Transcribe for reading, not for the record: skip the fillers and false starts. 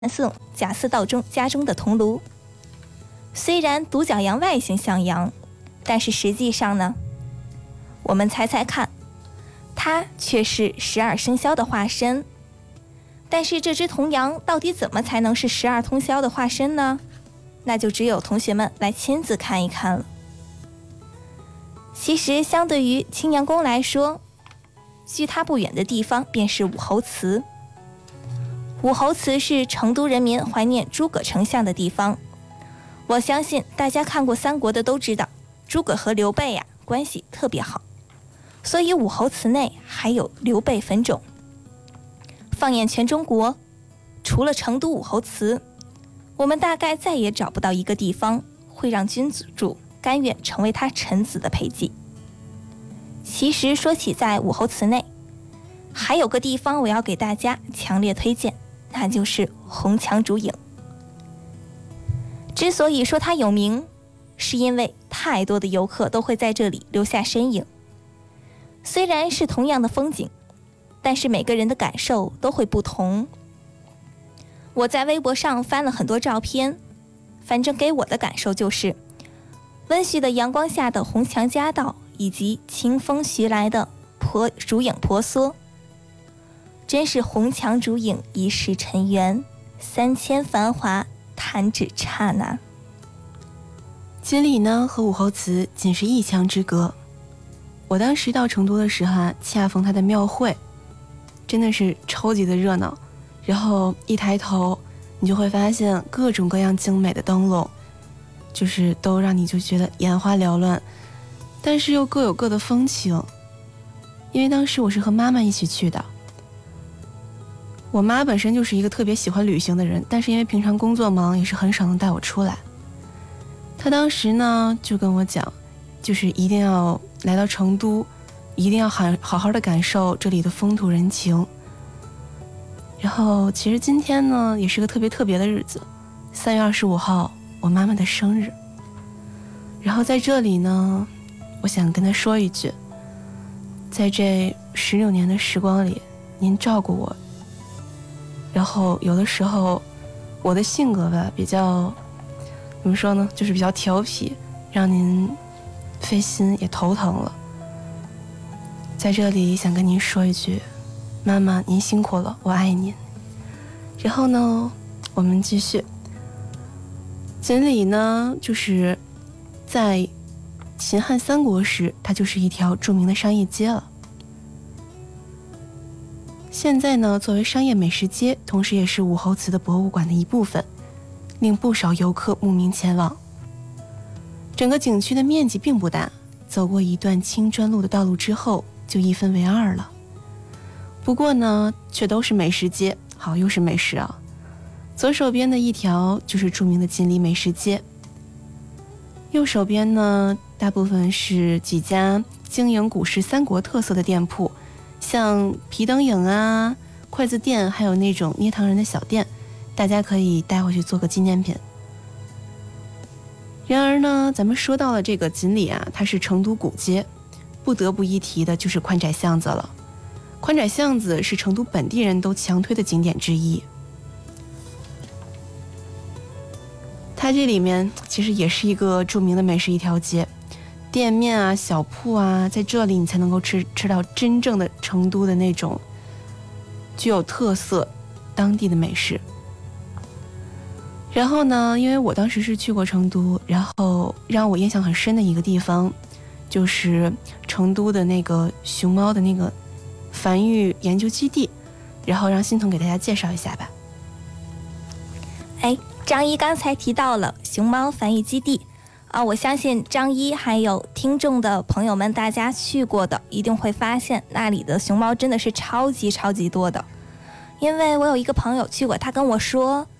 送贾似道中家中的铜炉。虽然独角羊外形像羊，但是实际上呢，我们猜猜看，它却是12生肖的化身。但是这只铜羊到底怎么才能是12生肖的化身呢？那就只有同学们来亲自看一看了。其实相对于青羊宫来说，距它不远的地方便是武侯祠。武侯祠是成都人民怀念诸葛丞相的地方。我相信大家看过三国的都知道，诸葛和刘备关系特别好，所以武侯祠内还有刘备坟冢。放眼全中国，除了成都武侯祠，我们大概再也找不到一个地方会让君主甘愿成为他臣子的陪祭。其实说起在武侯祠内，还有个地方我要给大家强烈推荐，那就是红墙竹影。之所以说它有名，是因为太多的游客都会在这里留下身影。虽然是同样的风景，但是每个人的感受都会不同。我在微博上翻了很多照片，反正给我的感受就是温煦的阳光下的红墙夹道，以及清风徐来的竹影婆娑。真是红墙竹影一世尘缘，3000繁华弹指刹那。 锦里呢和武侯祠仅是一墙之隔。我当时到成都的时候恰逢它的庙会，真的是超级的热闹。然后一抬头，你就会发现各种各样精美的灯笼，就是都让你就觉得眼花缭乱，但是又各有各的风情。因为当时我是和妈妈一起去的。我妈本身就是一个特别喜欢旅行的人，但是因为平常工作忙，也是很少能带我出来。她当时呢就跟我讲，就是一定要来到成都，一定要好好的感受这里的风土人情。然后其实今天呢也是个特别的日子，3月25号我妈妈的生日。然后在这里呢，我想跟她说一句，在这16年的时光里，您照顾我。然后有的时候我的性格吧比较怎么说呢，就是比较调皮，让您费心也头疼了。在这里想跟您说一句，妈妈您辛苦了，我爱您。然后呢我们继续。锦里呢就是在秦汉三国时，它就是一条著名的商业街了。现在呢作为商业美食街，同时也是武侯祠的博物馆的一部分，令不少游客慕名前往。整个景区的面积并不大，走过一段青砖路的道路之后就一分为二了。不过呢却都是美食街，好，又是美食啊。左手边的一条就是著名的锦里美食街，右手边呢大部分是几家经营古式三国特色的店铺，像皮灯影啊、筷子店，还有那种捏糖人的小店，大家可以带回去做个纪念品。然而呢咱们说到了这个锦里它是成都古街，不得不一提的就是宽窄巷子了。宽窄巷子是成都本地人都强推的景点之一。它这里面其实也是一个著名的美食一条街，店面小铺在这里你才能够吃到真正的成都的那种具有特色当地的美食。然后呢因为我当时是去过成都，然后让我印象很深的一个地方就是成都的那个熊猫的那个繁育研究基地，然后让欣桐给大家介绍一下吧。 张一刚才提到了熊猫繁育基地我相信张一还有听众的朋友们，大家去过的一定会发现那里的熊猫真的是超级多的。因为我有一个朋友去过，他跟我说